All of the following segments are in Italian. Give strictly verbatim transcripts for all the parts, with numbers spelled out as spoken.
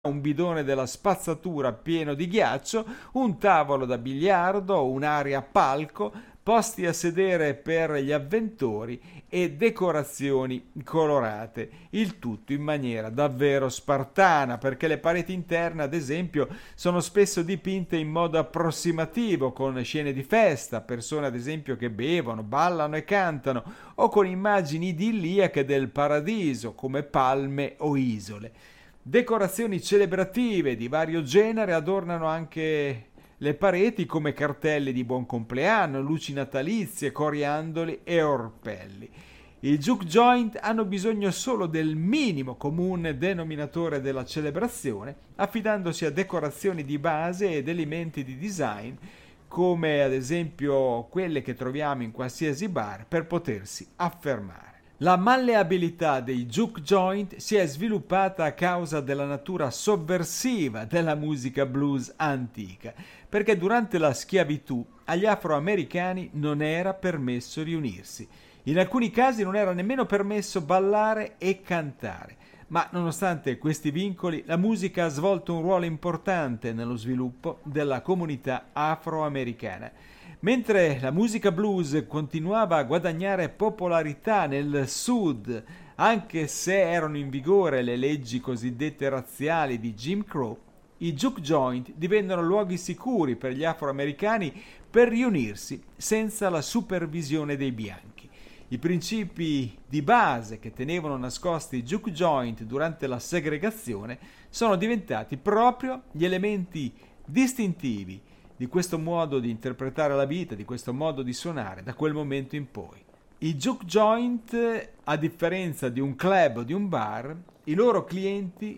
un bidone della spazzatura pieno di ghiaccio, un tavolo da biliardo, un'area palco, posti a sedere per gli avventori e decorazioni colorate, il tutto in maniera davvero spartana, perché le pareti interne, ad esempio, sono spesso dipinte in modo approssimativo, con scene di festa, persone ad esempio che bevono, ballano e cantano, o con immagini idilliache del paradiso, come palme o isole. Decorazioni celebrative di vario genere adornano anche le pareti, come cartelli di buon compleanno, luci natalizie, coriandoli e orpelli. I juke joint hanno bisogno solo del minimo comune denominatore della celebrazione, affidandosi a decorazioni di base ed elementi di design, come ad esempio quelle che troviamo in qualsiasi bar, per potersi affermare. La malleabilità dei juke joint si è sviluppata a causa della natura sovversiva della musica blues antica, perché durante la schiavitù agli afroamericani non era permesso riunirsi. In alcuni casi non era nemmeno permesso ballare e cantare. Ma nonostante questi vincoli, la musica ha svolto un ruolo importante nello sviluppo della comunità afroamericana. Mentre la musica blues continuava a guadagnare popolarità nel sud, anche se erano in vigore le leggi cosiddette razziali di Jim Crow, i juke joint divennero luoghi sicuri per gli afroamericani per riunirsi senza la supervisione dei bianchi. I principi di base che tenevano nascosti i juke joint durante la segregazione sono diventati proprio gli elementi distintivi di questo modo di interpretare la vita, di questo modo di suonare da quel momento in poi. I juke joint, a differenza di un club o di un bar, i loro clienti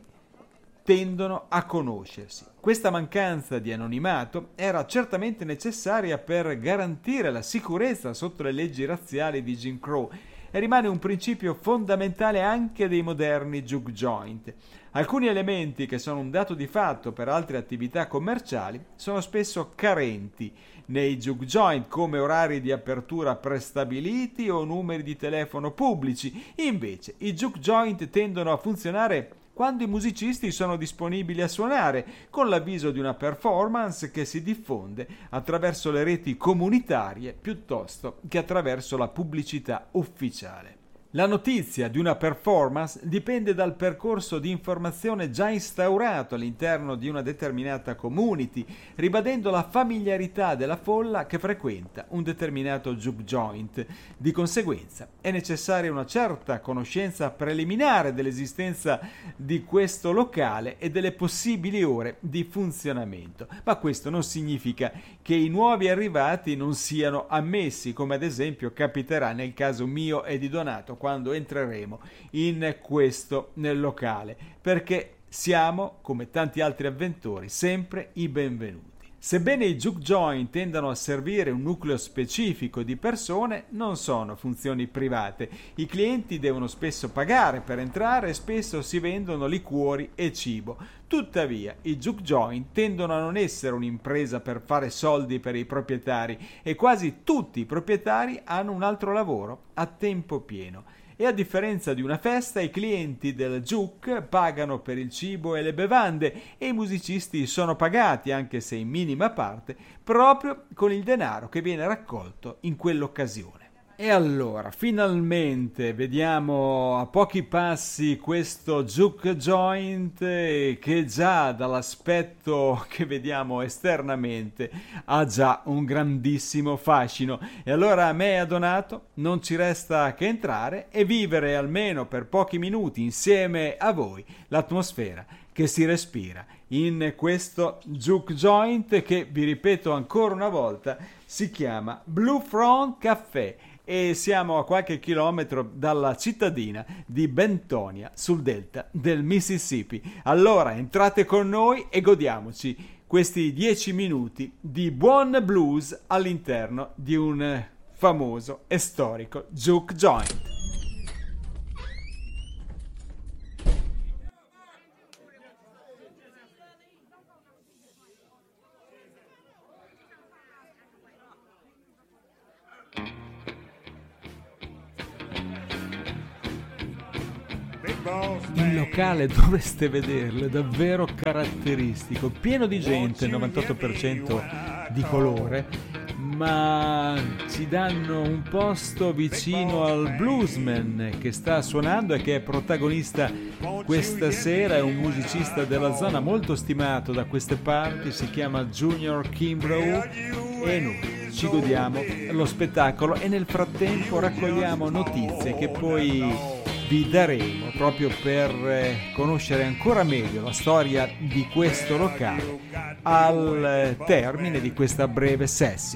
tendono a conoscersi. Questa mancanza di anonimato era certamente necessaria per garantire la sicurezza sotto le leggi razziali di Jim Crow e rimane un principio fondamentale anche dei moderni juke joint. Alcuni elementi che sono un dato di fatto per altre attività commerciali sono spesso carenti nei juke joint, come orari di apertura prestabiliti o numeri di telefono pubblici. Invece i juke joint tendono a funzionare quando i musicisti sono disponibili a suonare, con l'avviso di una performance che si diffonde attraverso le reti comunitarie piuttosto che attraverso la pubblicità ufficiale. La notizia di una performance dipende dal percorso di informazione già instaurato all'interno di una determinata community, ribadendo la familiarità della folla che frequenta un determinato juke joint. Di conseguenza è necessaria una certa conoscenza preliminare dell'esistenza di questo locale e delle possibili ore di funzionamento, ma questo non significa che i nuovi arrivati non siano ammessi, come ad esempio capiterà nel caso mio e di Donato quando entreremo in questo nel locale, perché siamo, come tanti altri avventori, sempre i benvenuti. Sebbene i juke joint tendano a servire un nucleo specifico di persone, non sono funzioni private. I clienti devono spesso pagare per entrare e spesso si vendono liquori e cibo. Tuttavia, i juke joint tendono a non essere un'impresa per fare soldi per i proprietari e quasi tutti i proprietari hanno un altro lavoro a tempo pieno. E a differenza di una festa, i clienti del juke pagano per il cibo e le bevande e i musicisti sono pagati, anche se in minima parte, proprio con il denaro che viene raccolto in quell'occasione. E allora, finalmente vediamo a pochi passi questo juke joint che già dall'aspetto che vediamo esternamente ha già un grandissimo fascino. E allora a me e a Donato non ci resta che entrare e vivere almeno per pochi minuti insieme a voi l'atmosfera che si respira in questo juke joint che, vi ripeto ancora una volta, si chiama Blue Front Café. E siamo a qualche chilometro dalla cittadina di Bentonia sul delta del Mississippi. Allora entrate con noi e godiamoci questi dieci minuti di buon blues all'interno di un famoso e storico juke joint. Il locale dovreste vederlo, è davvero caratteristico, pieno di gente, novantotto per cento di colore, ma ci danno un posto vicino al bluesman che sta suonando e che è protagonista questa sera. È un musicista della zona molto stimato da queste parti, si chiama Junior Kimbrough e noi ci godiamo lo spettacolo e nel frattempo raccogliamo notizie che poi vi daremo proprio per conoscere ancora meglio la storia di questo locale al termine di questa breve session.